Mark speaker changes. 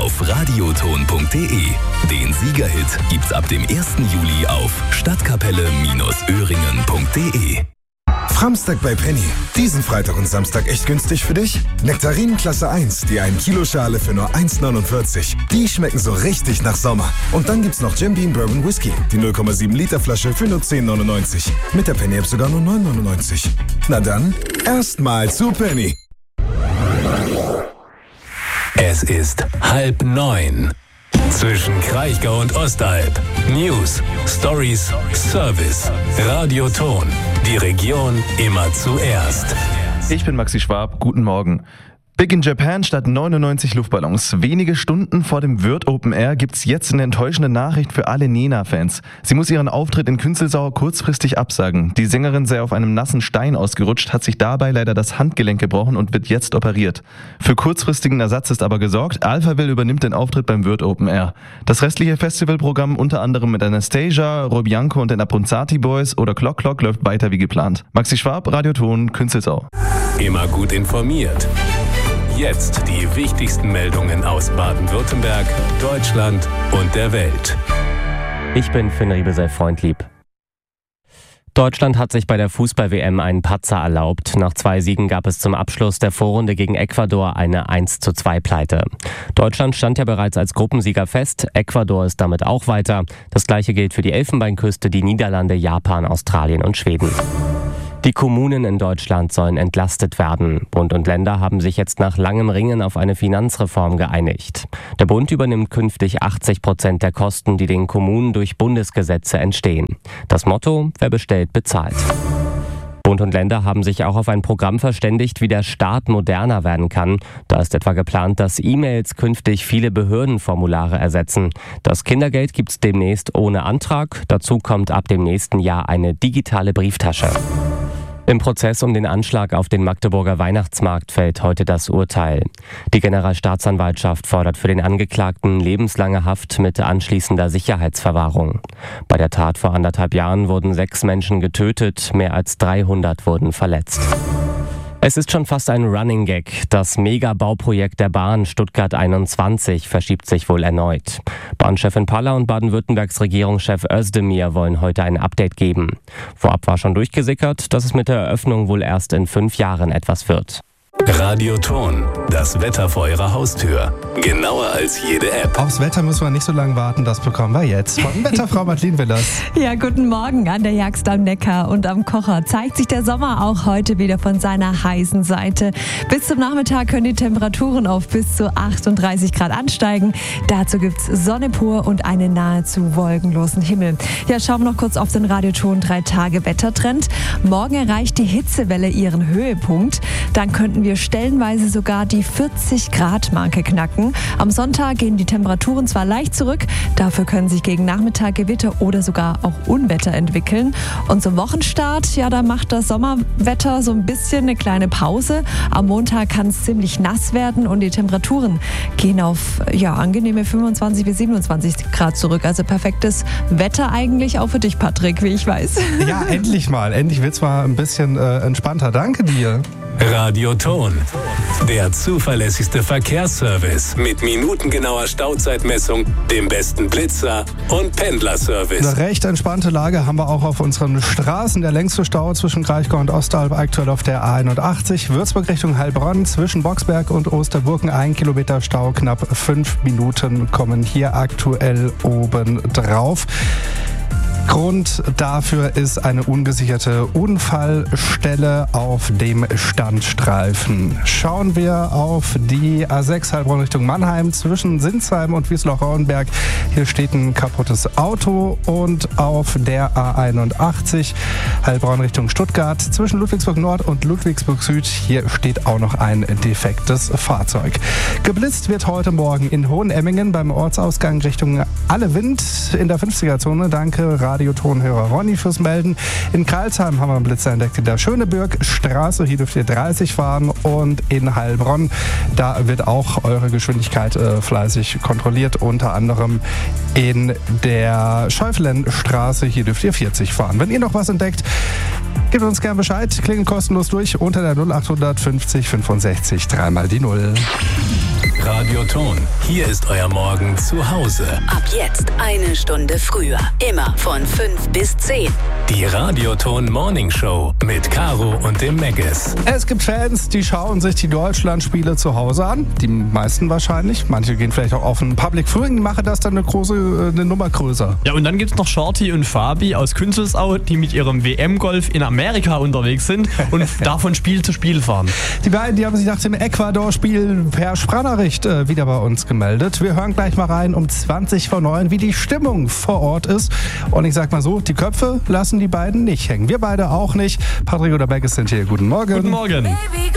Speaker 1: auf radioton.de. Den Siegerhit gibt's ab dem 1. Juli auf stadtkapelle-öhringen.de.
Speaker 2: Framstag bei Penny. Diesen Freitag und Samstag echt günstig für dich? Nektarinen Klasse 1, die 1 Kilo Schale für nur 1,49. Die schmecken so richtig nach Sommer. Und dann gibt's noch Jim Beam Bourbon Whisky, die 0,7 Liter Flasche für nur 10,99. Mit der Penny App sogar nur 9,99. Na dann, erstmal zu Penny.
Speaker 1: Es ist 8:30. Zwischen Kraichgau und Ostalb. News, Stories, Service. Radioton. Die Region immer zuerst.
Speaker 3: Ich bin Maxi Schwab. Guten Morgen. Big in Japan statt 99 Luftballons. Wenige Stunden vor dem Wörth Open Air gibt's jetzt eine enttäuschende Nachricht für alle Nena-Fans. Sie muss ihren Auftritt in Künzelsau kurzfristig absagen. Die Sängerin sei auf einem nassen Stein ausgerutscht, hat sich dabei leider das Handgelenk gebrochen und wird jetzt operiert. Für kurzfristigen Ersatz ist aber gesorgt. Alphaville übernimmt den Auftritt beim Wörth Open Air. Das restliche Festivalprogramm, unter anderem mit Anastasia, Robianco und den Abronzati Boys oder Clock Clock, läuft weiter wie geplant. Maxi Schwab, Radioton, Künzelsau.
Speaker 1: Immer gut informiert. Jetzt die wichtigsten Meldungen aus Baden-Württemberg, Deutschland und der Welt.
Speaker 4: Ich bin Finn Riebesell-Freundlieb. Deutschland hat sich bei der Fußball-WM einen Patzer erlaubt. Nach 2 Siegen gab es zum Abschluss der Vorrunde gegen Ecuador eine 1:2-Pleite. Deutschland stand ja bereits als Gruppensieger fest. Ecuador ist damit auch weiter. Das gleiche gilt für die Elfenbeinküste, die Niederlande, Japan, Australien und Schweden. Die Kommunen in Deutschland sollen entlastet werden. Bund und Länder haben sich jetzt nach langem Ringen auf eine Finanzreform geeinigt. Der Bund übernimmt künftig 80% der Kosten, die den Kommunen durch Bundesgesetze entstehen. Das Motto: Wer bestellt, bezahlt. Bund und Länder haben sich auch auf ein Programm verständigt, wie der Staat moderner werden kann. Da ist etwa geplant, dass E-Mails künftig viele Behördenformulare ersetzen. Das Kindergeld gibt's demnächst ohne Antrag. Dazu kommt ab dem nächsten Jahr eine digitale Brieftasche. Im Prozess um den Anschlag auf den Magdeburger Weihnachtsmarkt fällt heute das Urteil. Die Generalstaatsanwaltschaft fordert für den Angeklagten lebenslange Haft mit anschließender Sicherheitsverwahrung. Bei der Tat vor 1,5 Jahren wurden 6 Menschen getötet, mehr als 300 wurden verletzt. Es ist schon fast ein Running Gag. Das Mega-Bauprojekt der Bahn Stuttgart 21 verschiebt sich wohl erneut. Bahnchefin Paller und Baden-Württembergs Regierungschef Özdemir wollen heute ein Update geben. Vorab war schon durchgesickert, dass es mit der Eröffnung wohl erst in 5 Jahren etwas wird.
Speaker 1: Radioton, das Wetter vor Ihrer Haustür. Genauer als jede App.
Speaker 5: Aufs Wetter muss man nicht so lange warten, das bekommen wir jetzt von Wetterfrau Madeleine Willers.
Speaker 6: Ja, guten Morgen an der Jagst am Neckar und am Kocher. Zeigt sich der Sommer auch heute wieder von seiner heißen Seite. Bis zum Nachmittag können die Temperaturen auf bis zu 38 Grad ansteigen. Dazu gibt's Sonne pur und einen nahezu wolkenlosen Himmel. Ja, schauen wir noch kurz auf den Radioton 3-Tage-Wettertrend. Morgen erreicht die Hitzewelle ihren Höhepunkt. Dann könnten wir stellenweise sogar die 40-Grad-Marke knacken. Am Sonntag gehen die Temperaturen zwar leicht zurück, dafür können sich gegen Nachmittag Gewitter oder sogar auch Unwetter entwickeln. Und zum Wochenstart, ja, da macht das Sommerwetter so ein bisschen eine kleine Pause. Am Montag kann es ziemlich nass werden und die Temperaturen gehen auf angenehme 25 bis 27 Grad zurück. Also perfektes Wetter eigentlich auch für dich, Patrick, wie ich weiß.
Speaker 5: Ja, endlich mal. Endlich wird's mal ein bisschen entspannter. Danke dir.
Speaker 1: Radioton, der zuverlässigste Verkehrsservice mit minutengenauer Stauzeitmessung, dem besten Blitzer und Pendlerservice.
Speaker 5: Eine recht entspannte Lage haben wir auch auf unseren Straßen. Der längste Stau zwischen Kraichgau und Ostalb aktuell auf der A81. Würzburg Richtung Heilbronn zwischen Boxberg und Osterburgen 1 Kilometer Stau. Knapp 5 Minuten kommen hier aktuell oben drauf. Grund dafür ist eine ungesicherte Unfallstelle auf dem Standstreifen. Schauen wir auf die A6 Heilbronn Richtung Mannheim zwischen Sinsheim und Wiesloch-Rauenberg. Hier steht ein kaputtes Auto und auf der A81 Heilbronn Richtung Stuttgart zwischen Ludwigsburg Nord und Ludwigsburg Süd. Hier steht auch noch ein defektes Fahrzeug. Geblitzt wird heute Morgen in Hohenemmingen beim Ortsausgang Richtung Allewind in der 50er-Zone. Danke, Radiotonhörer Ronny fürs Melden. In Karlsheim haben wir einen Blitzer entdeckt in der Schöneburgstraße. Hier dürft ihr 30 fahren. Und in Heilbronn, da wird auch eure Geschwindigkeit fleißig kontrolliert. Unter anderem in der Schäufelenstraße. Hier dürft ihr 40 fahren. Wenn ihr noch was entdeckt, gebt uns gerne Bescheid. Klingelt kostenlos durch unter der 0800 50 65 3 mal die 0.
Speaker 1: Radioton. Hier ist euer Morgen zu Hause.
Speaker 7: Ab jetzt 1 Stunde früher. Immer von 5 bis 10.
Speaker 1: Die Radioton Morning Show mit Caro und dem Meggis.
Speaker 5: Es gibt Fans, die schauen sich die Deutschlandspiele zu Hause an. Die meisten wahrscheinlich. Manche gehen vielleicht auch auf ein Public Viewing, machen das dann eine Nummer größer.
Speaker 8: Ja, und dann gibt's noch Shorty und Fabi aus Künzelsau, die mit ihrem WM-Golf in Amerika unterwegs sind und da von Spiel zu Spiel fahren.
Speaker 5: Die beiden, die haben sich nach dem Ecuador-Spiel per Sprachnachricht wieder bei uns gemeldet. Wir hören gleich mal rein um 20:09, wie die Stimmung vor Ort ist. Und ich sag mal so, die Köpfe lassen die beiden nicht hängen. Wir beide auch nicht. Patrick oder Meggis sind hier. Guten Morgen.
Speaker 8: Guten Morgen.